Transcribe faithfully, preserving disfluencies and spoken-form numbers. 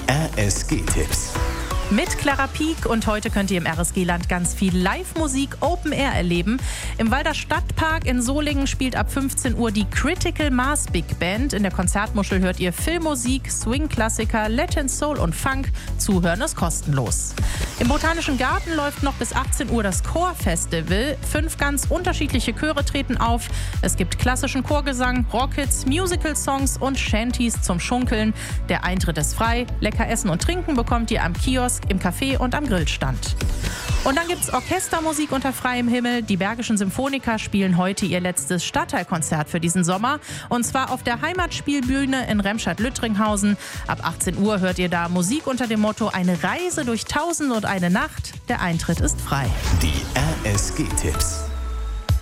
R S G-Tipps. Mit Clara Pieck und heute könnt ihr im R S G-Land ganz viel Live-Musik Open Air erleben. Im Walder Stadtpark in Solingen spielt ab fünfzehn Uhr die Critical Mass Big Band. In der Konzertmuschel hört ihr Filmmusik, Swing-Klassiker, Latin Soul und Funk. Zuhören ist kostenlos. Im Botanischen Garten läuft noch bis achtzehn Uhr das Chorfestival. Fünf ganz unterschiedliche Chöre treten auf. Es gibt klassischen Chorgesang, Rockhits, Musical-Songs und Shanties zum Schunkeln. Der Eintritt ist frei. Lecker essen und trinken bekommt ihr am Kiosk, im Café und am Grillstand. Und dann gibt's Orchestermusik unter freiem Himmel. Die Bergischen Symphoniker spielen heute ihr letztes Stadtteilkonzert für diesen Sommer. Und zwar auf der Heimatspielbühne in Remscheid-Lüttringhausen. Ab achtzehn Uhr hört ihr da Musik unter dem Motto Eine Reise durch Tausend und eine Nacht. Der Eintritt ist frei. Die R S G-Tipps.